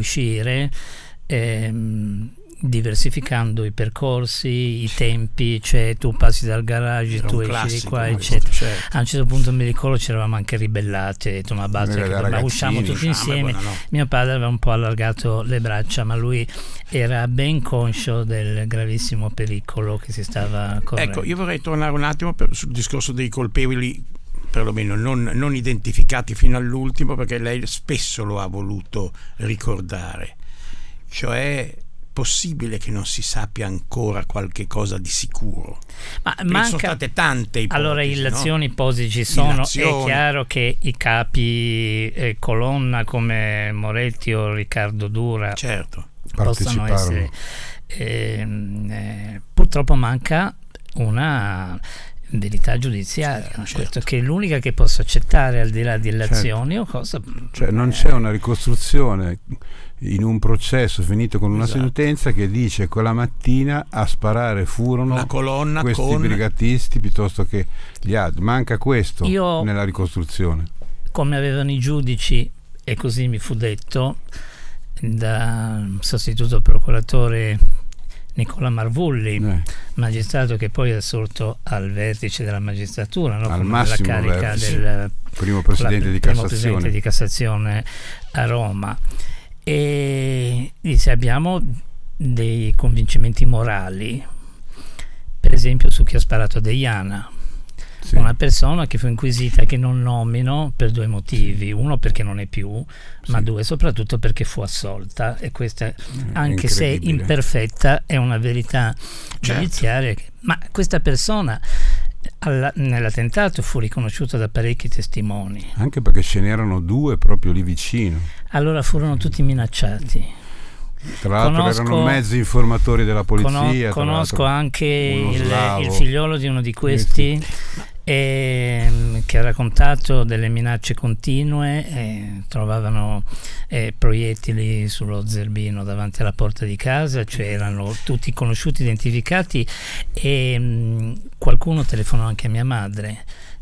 uscire diversificando i percorsi, i tempi, cioè tu passi dal garage, tu esci di qua, eccetera. A un certo punto mi ricordo ci eravamo anche ribellati, ho detto ma basta, ma usciamo tutti insieme. Mio padre aveva un po' allargato le braccia, ma lui era ben conscio del gravissimo pericolo che si stava correndo. Ecco, io vorrei tornare un attimo sul discorso dei colpevoli, perlomeno non identificati fino all'ultimo, perché lei spesso lo ha voluto ricordare, cioè possibile che non si sappia ancora qualche cosa di sicuro? Sono state tante ipotesi. Allora, illazioni, ipotesi ci sono. È chiaro che i capi colonna come Moretti o Riccardo Dura possano essere. Purtroppo manca una verità giudiziaria, questo che è l'unica che posso accettare al di là di illazioni o cosa. Cioè non c'è una ricostruzione in un processo finito con una sentenza che dice quella mattina a sparare furono la colonna questi brigatisti piuttosto che gli altri. Manca questo nella ricostruzione. Come avevano i giudici, e così mi fu detto da sostituto procuratore Nicola Marvulli, magistrato che poi è assolto al vertice della magistratura, al massimo la carica vertice, del primo presidente di Cassazione a Roma. E dice abbiamo dei convincimenti morali, per esempio su chi ha sparato a Deiana, una persona che fu inquisita, che non nomino per due motivi: uno perché non è più, ma due soprattutto perché fu assolta, e questa, anche se imperfetta, è una verità giudiziaria. Ma questa persona nell'attentato fu riconosciuta da parecchi testimoni, anche perché ce n'erano due proprio lì vicino. Allora furono tutti minacciati. Tra l'altro erano mezzi informatori della polizia. Conosco anche il figliolo di uno di questi che ha raccontato delle minacce continue. Trovavano proiettili sullo zerbino davanti alla porta di casa, cioè erano tutti conosciuti, identificati, e qualcuno telefonò anche a mia madre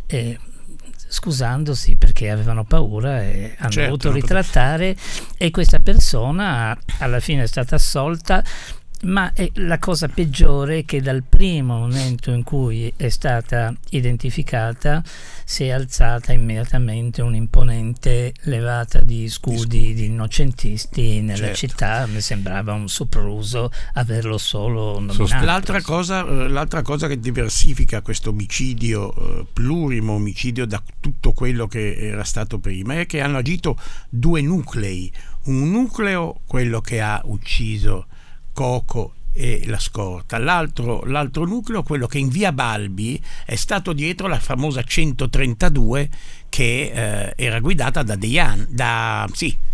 scusandosi perché avevano paura e hanno dovuto ritrattare, e questa persona alla fine è stata assolta. Ma la cosa peggiore è che dal primo momento in cui è stata identificata si è alzata immediatamente un'imponente levata di scudi di innocentisti nella città. Mi sembrava un sopruso averlo solo nominato. L'altra cosa che diversifica questo omicidio, plurimo omicidio, da tutto quello che era stato prima, è che hanno agito due nuclei. Un nucleo, quello che ha ucciso Coco e la scorta, l'altro nucleo, quello che in via Balbi è stato dietro la famosa 132 che era guidata da Deiana.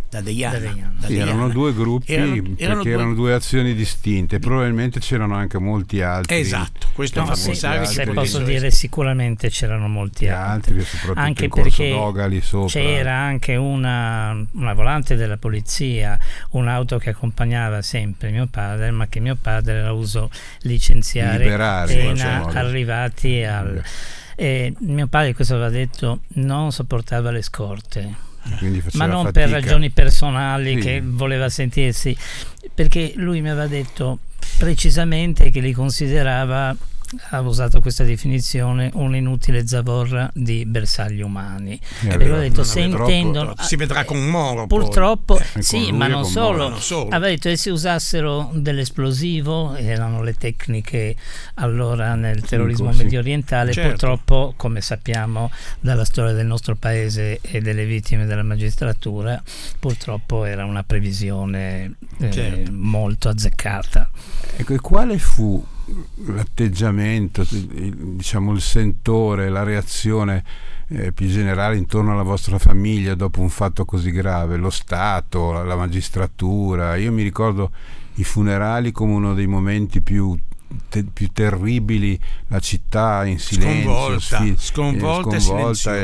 Erano due gruppi, erano due azioni distinte, probabilmente c'erano anche molti altri. Esatto, questo fa pensare che posso dire sicuramente c'erano molti altri, anche perché Dogali sopra. C'era anche una volante della polizia, un'auto che accompagnava sempre mio padre, ma che mio padre era uso licenziare appena arrivati al... mio padre, questo aveva detto, non sopportava le scorte, ma non fatica. Per ragioni personali, che voleva sentirsi, perché lui mi aveva detto precisamente che li considerava, ha usato questa definizione, un'inutile zavorra di bersagli umani. E ho detto, se intendono, si vedrà con Moro purtroppo sì, ma non solo. Aveva detto, e se usassero dell'esplosivo, erano le tecniche allora nel terrorismo medio orientale. Purtroppo, come sappiamo dalla storia del nostro paese e delle vittime della magistratura, purtroppo era una previsione molto azzeccata. Ecco, e quale fu l'atteggiamento, diciamo il sentore, la reazione più generale intorno alla vostra famiglia dopo un fatto così grave? Lo Stato, la magistratura. Io mi ricordo i funerali come uno dei momenti più terribili, la città in silenzio, sconvolta e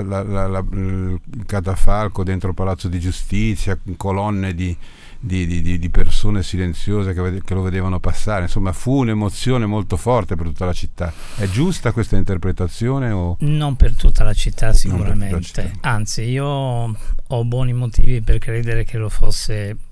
il catafalco dentro il Palazzo di Giustizia, colonne di persone silenziose che lo vedevano passare. Insomma, fu un'emozione molto forte per tutta la città. È giusta questa interpretazione? O non per tutta la città sicuramente, anzi io ho buoni motivi per credere che lo fosse